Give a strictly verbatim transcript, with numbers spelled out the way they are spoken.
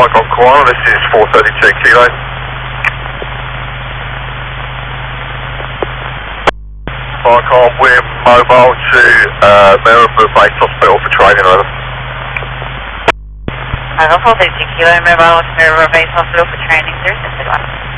Falcon Koala, this is four thirty-two Kilo. Falcon, we're mobile to uh, Maribou Base Hospital for training, over. Falcon four thirty-two Kilo, mobile to Maribou Base Hospital for training, zero six one.